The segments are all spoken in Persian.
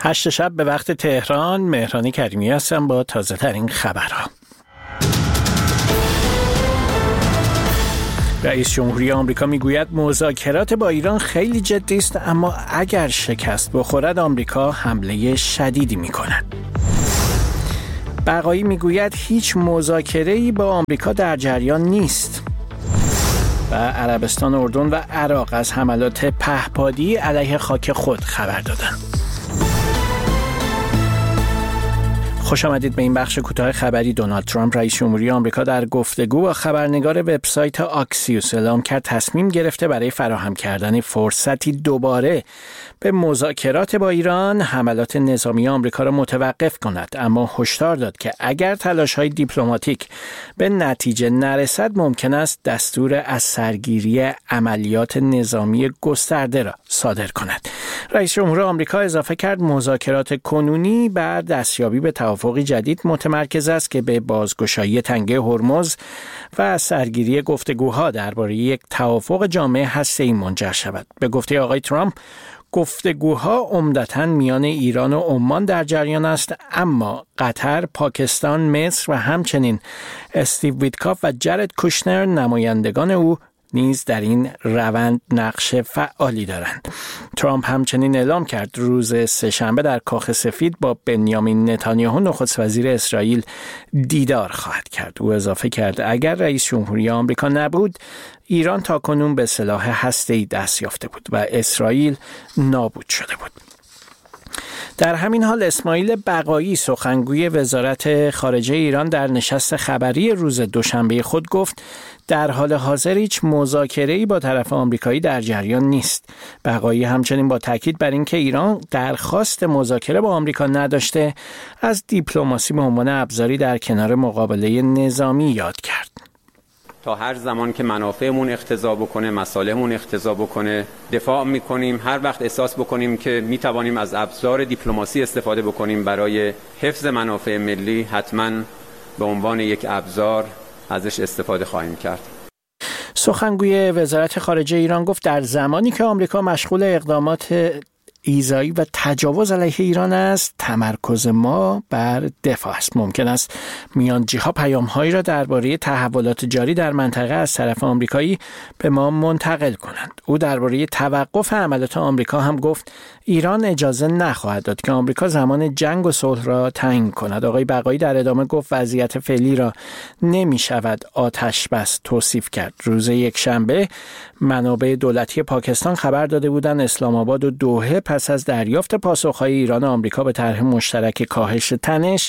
8 شب به وقت تهران. مهران کریمی هستم با تازه ترین خبرها. رئیس جمهوری آمریکا میگوید مذاکرات با ایران خیلی جدی است، اما اگر شکست بخورد آمریکا حمله شدیدی میکند. بقایی میگوید هیچ مذاکره‌ای با آمریکا در جریان نیست. و عربستان، اردن و عراق از حملات پهپادی علیه خاک خود خبر دادند. خوش آمدید به این بخش کوتاه خبری. دونالد ترامپ رئیس جمهوری آمریکا در گفتگو با خبرنگار وبسایت آکسیوس اعلام کرد تصمیم گرفته برای فراهم کردن فرصتی دوباره به مذاکرات با ایران حملات نظامی آمریکا را متوقف کند، اما هشدار داد که اگر تلاش‌های دیپلماتیک به نتیجه نرسد ممکن است دستور از سرگیری عملیات نظامی گسترده را صادر کند. رئیس جمهور آمریکا اضافه کرد مذاکرات کنونی بر دستیابی به توافقی جدید متمرکز است که به بازگشایی تنگه هرمز و سرگیری گفتگوها درباره یک توافق جامع هسته‌ای منجر شود. به گفته آقای ترامپ، گفتگوها عمدتاً میان ایران و عمان در جریان است، اما قطر، پاکستان، مصر و همچنین استیو ویتکاف و جرد کوشنر نمایندگان او نیز در این روند نقش فعالی دارند. ترامپ همچنین اعلام کرد روز سه‌شنبه در کاخ سفید با بنیامین نتانیاهو نخست وزیر اسرائیل دیدار خواهد کرد. او اضافه کرد اگر رئیس جمهوری آمریکا نبود، ایران تاکنون به سلاح هسته‌ای دست یافته بود و اسرائیل نابود شده بود. در همین حال اسماعیل بقایی سخنگوی وزارت خارجه ایران در نشست خبری روز دوشنبه خود گفت در حال حاضر هیچ مذاکره‌ای با طرف آمریکایی در جریان نیست. بقایی همچنین با تاکید بر اینکه ایران درخواست مذاکره با آمریکا نداشته، از دیپلماسی به عنوان ابزاری در کنار مقابله نظامی یاد کرد. تا هر زمان که منافعمون اقتضا بکنه، مصالحمون اقتضا بکنه، دفاع میکنیم. هر وقت احساس بکنیم که میتوانیم از ابزار دیپلماسی استفاده بکنیم برای حفظ منافع ملی، حتما به عنوان یک ابزار ازش استفاده خواهیم کرد. سخنگوی وزارت خارجه ایران گفت در زمانی که آمریکا مشغول اقدامات ایذایی و تجاوز علیه ایران است، تمرکز ما بر دفاع است. ممکن است میانجی‌ها پیام‌هایی را درباره تحولات جاری در منطقه از طرف آمریکایی به ما منتقل کنند. او درباره توقف حملات آمریکا هم گفت ایران اجازه نخواهد داد که آمریکا زمان جنگ و صلح را تعیین کند. آقای بقایی در ادامه گفت وضعیت فعلی را نمی‌شود آتش بس توصیف کرد. روز یکشنبه منابع دولتی پاکستان خبر داده بودند اسلام آباد و دوحه پس از دریافت پاسخ‌های ایران و آمریکا به طرح مشترک کاهش تنش،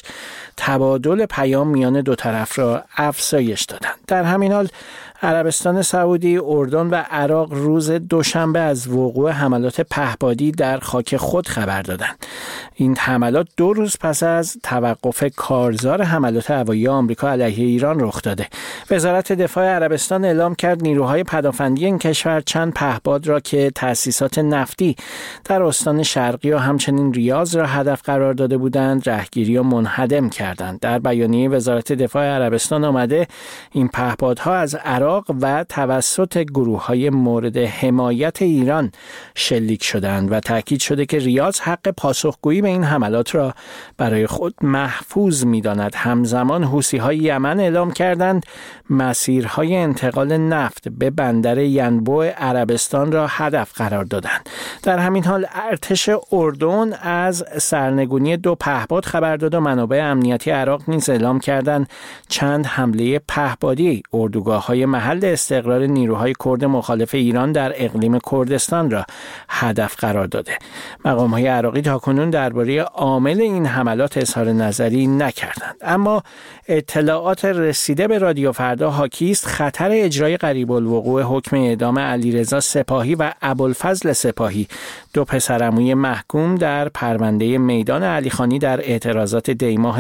تبادل پیام میان دو طرف را افزایش دادند. در همین حال عربستان سعودی، اردن و عراق روز دوشنبه از وقوع حملات پهپادی در خاک خود خبر دادند. این حملات 2 روز پس از توقف کارزار حملات هوایی آمریکا علیه ایران رخ داده. وزارت دفاع عربستان اعلام کرد نیروهای پدافندی این کشور چند پهپاد را که تأسیسات نفتی در استان شرقی و همچنین ریاض را هدف قرار داده بودند رهگیری و منهدم کردند. در بیانیه وزارت دفاع عربستان آمده این پهپادها از عراق و توسط گروه‌های مورد حمایت ایران شلیک شدند و تاکید شده که ریاض حق پاسخگویی به این حملات را برای خود محفوظ می‌داند. همزمان حوثی‌های یمن اعلام کردند مسیرهای انتقال نفت به بندر ینبوع عربستان را هدف قرار دادند. در همین حال ارتش اردن از سرنگونی 2 پهپاد خبر داد و منابع امنیتی عراق نیز اعلام کردند چند حمله پهپادی اردوگاه‌های محل استقرار نیروهای کرد مخالف ایران در اقلیم کردستان را هدف قرار داده. مقام‌های عراقی تاکنون درباره عامل این حملات اظهار نظری نکردند، اما اطلاعات رسیده به رادیو فردا حاکی است خطر اجرای قریب الوقوع حکم اعدام علیرضا سپاهی و ابوالفضل سپاهی، 2 پسرعموی محکوم در پرونده میدان علیخانی در اعتراضات دیماه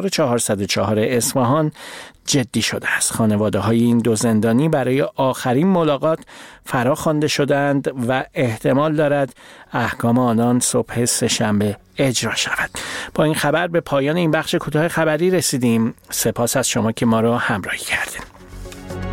1404 اصفهان جدی شده است. خانواده‌های این 2 زندانی برای آخرین ملاقات فراخوانده شدند و احتمال دارد احکام آنان صبح سه‌شنبه اجرا شود. با این خبر به پایان این بخش کوتاه خبری رسیدیم. سپاس از شما که ما را همراهی کردید.